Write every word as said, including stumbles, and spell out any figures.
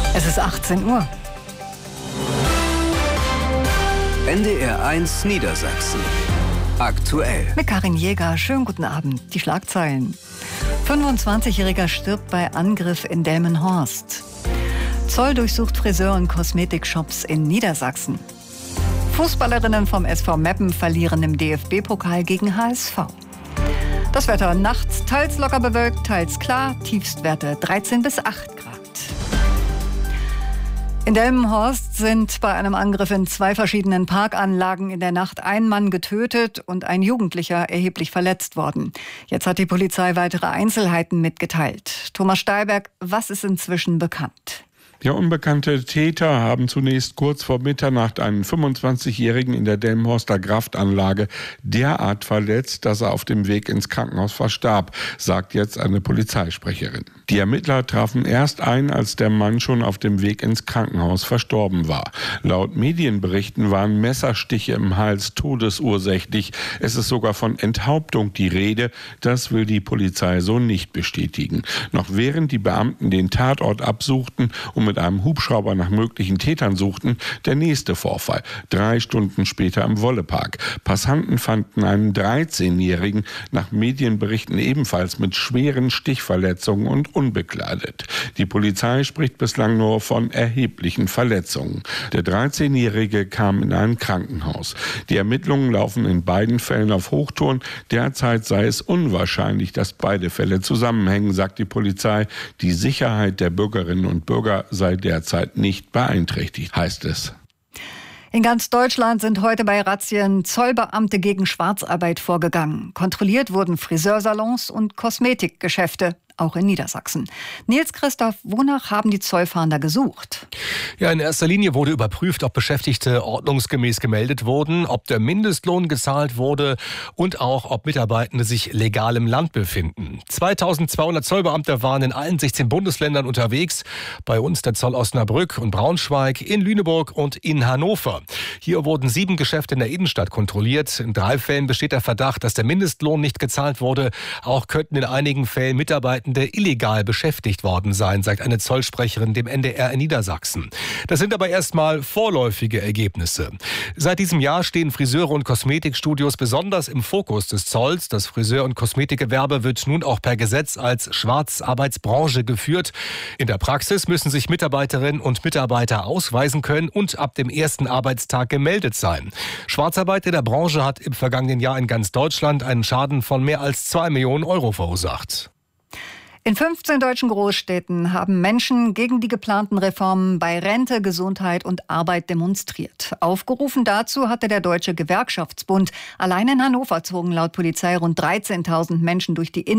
Es ist achtzehn Uhr. N D R eins Niedersachsen. Aktuell. Mit Karin Jäger. Schönen guten Abend. Die Schlagzeilen. fünfundzwanzigjähriger stirbt bei Angriff in Delmenhorst. Zoll durchsucht Friseur- und Kosmetikshops in Niedersachsen. Fußballerinnen vom S V Meppen verlieren im D F B-Pokal gegen H S V. Das Wetter nachts teils locker bewölkt, teils klar. Tiefstwerte dreizehn bis acht Grad. In Delmenhorst sind bei einem Angriff in zwei verschiedenen Parkanlagen in der Nacht ein Mann getötet und ein Jugendlicher erheblich verletzt worden. Jetzt hat die Polizei weitere Einzelheiten mitgeteilt. Thomas Steilberg, was ist inzwischen bekannt? Ja, unbekannte Täter haben zunächst kurz vor Mitternacht einen fünfundzwanzigjährigen in der Delmenhorster Kraftanlage derart verletzt, dass er auf dem Weg ins Krankenhaus verstarb, sagt jetzt eine Polizeisprecherin. Die Ermittler trafen erst ein, als der Mann schon auf dem Weg ins Krankenhaus verstorben war. Laut Medienberichten waren Messerstiche im Hals todesursächlich. Es ist sogar von Enthauptung die Rede. Das will die Polizei so nicht bestätigen. Noch während die Beamten den Tatort absuchten und mit einem Hubschrauber nach möglichen Tätern suchten, der nächste Vorfall. Drei Stunden später im Wollepark. Passanten fanden einen dreizehnjährigen, nach Medienberichten ebenfalls mit schweren Stichverletzungen und unbekleidet. Die Polizei spricht bislang nur von erheblichen Verletzungen. Der dreizehnjährige kam in ein Krankenhaus. Die Ermittlungen laufen in beiden Fällen auf Hochtouren. Derzeit sei es unwahrscheinlich, dass beide Fälle zusammenhängen, sagt die Polizei. Die Sicherheit der Bürgerinnen und Bürger sei derzeit nicht beeinträchtigt, heißt es. In ganz Deutschland sind heute bei Razzien Zollbeamte gegen Schwarzarbeit vorgegangen. Kontrolliert wurden Friseursalons und Kosmetikgeschäfte, auch in Niedersachsen. Nils Christoph, wonach haben die Zollfahnder gesucht? Ja, in erster Linie wurde überprüft, ob Beschäftigte ordnungsgemäß gemeldet wurden, ob der Mindestlohn gezahlt wurde und auch, ob Mitarbeitende sich legal im Land befinden. zweitausendzweihundert Zollbeamte waren in allen sechzehn Bundesländern unterwegs. Bei uns der Zoll Osnabrück und Braunschweig, in Lüneburg und in Hannover. Hier wurden sieben Geschäfte in der Innenstadt kontrolliert. In drei Fällen besteht der Verdacht, dass der Mindestlohn nicht gezahlt wurde. Auch könnten in einigen Fällen Mitarbeitende illegal beschäftigt worden sein, sagt eine Zollsprecherin dem N D R in Niedersachsen. Das sind aber erstmal vorläufige Ergebnisse. Seit diesem Jahr stehen Friseure und Kosmetikstudios besonders im Fokus des Zolls. Das Friseur- und Kosmetikgewerbe wird nun auch per Gesetz als Schwarzarbeitsbranche geführt. In der Praxis müssen sich Mitarbeiterinnen und Mitarbeiter ausweisen können und ab dem ersten Arbeitstag gemeldet sein. Schwarzarbeit in der Branche hat im vergangenen Jahr in ganz Deutschland einen Schaden von mehr als zwei Millionen Euro verursacht. In fünfzehn deutschen Großstädten haben Menschen gegen die geplanten Reformen bei Rente, Gesundheit und Arbeit demonstriert. Aufgerufen dazu hatte der Deutsche Gewerkschaftsbund. Allein in Hannover zogen laut Polizei rund dreizehntausend Menschen durch die Innenstadt.